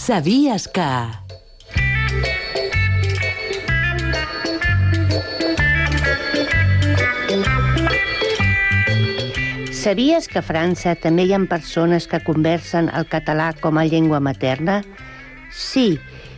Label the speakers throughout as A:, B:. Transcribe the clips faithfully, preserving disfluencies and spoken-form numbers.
A: Sabies que...
B: Sabies que a França també hi ha persones que conversen el català com a llengua materna? Sí.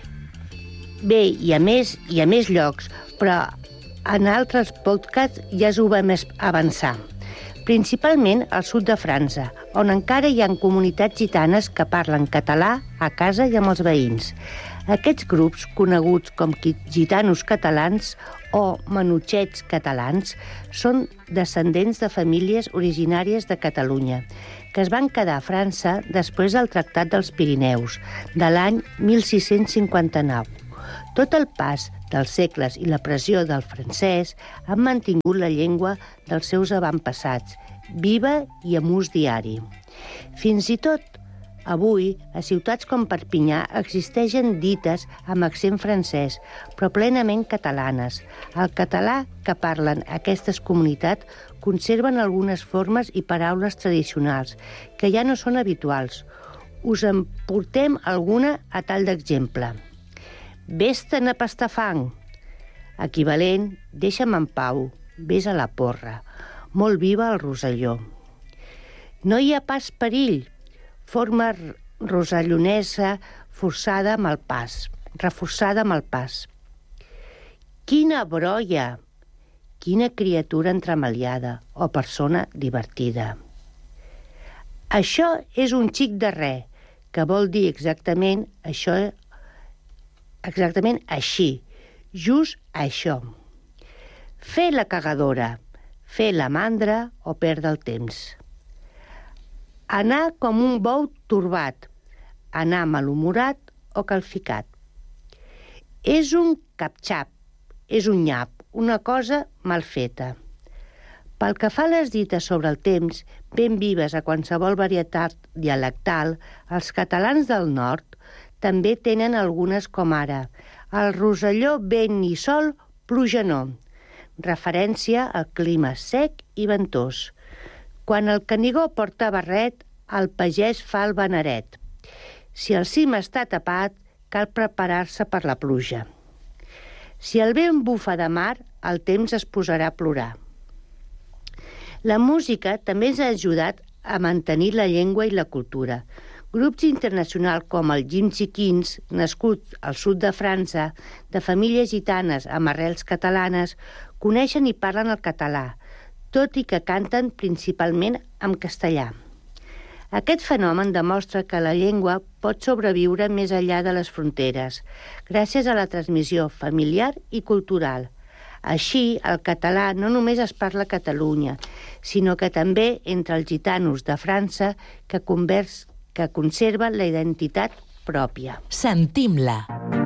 B: Bé, i a més, i a més llocs, però en altres podcasts ja us ho vam avançar. Principalment al sud de França, on encara hi ha comunitats gitanes que parlen català a casa i amb els veïns. Aquests grups, coneguts com gitanos catalans o manutxets catalans, són descendents de famílies originàries de Catalunya, que es van quedar a França després del Tractat dels Pirineus, de l'any mil sis-cents cinquanta-nou. Tot el pas dels segles i la pressió del francès han mantingut la llengua dels seus avantpassats, viva i amb ús diari. Fins i tot avui, a ciutats com Perpinyà existeixen dites amb accent francès, però plenament catalanes. El català que parlen aquestes comunitats conserven algunes formes i paraules tradicionals, que ja no són habituals. Us en portem alguna a tall d'exemple. Vés-te'n a pastar fang. Equivalent, deixa'm en pau, vés a la porra. Molt viva el Rosselló. No hi ha pas perill. Forma rosellonesa forçada amb el pas, reforçada amb el pas. Quina brolla! Quina criatura entremaliada o persona divertida. Això és un xic de res, que vol dir exactament això, exactament així, just això. Fer la cagadora, fer la mandra o perdre el temps. Anar com un bou torbat, anar malhumorat o calficat. És un capxap, és un nyap, una cosa mal feta. Pel que fa a les dites sobre el temps, ben vives a qualsevol varietat dialectal, els catalans del nord també tenen algunes com ara el Rosselló vent i sol, pluja no, referència al clima sec i ventós. Quan el Canigó porta barret, el pagès fa el veneret. Si el cim està tapat, cal preparar-se per la pluja. Si el vent bufa de mar, el temps es posarà a plorar. La música també ens ha ajudat a mantenir la llengua i la cultura. Grups internacionals com el Gypsy Kings, nascut al sud de França, de famílies gitanes amb arrels catalanes, coneixen i parlen el català, tot i que canten principalment en castellà. Aquest fenomen demostra que la llengua pot sobreviure més enllà de les fronteres, gràcies a la transmissió familiar i cultural. Així, el català no només es parla a Catalunya, sinó que també entre els gitanos de França que, convers, que conserven la identitat pròpia.
A: Sentim-la.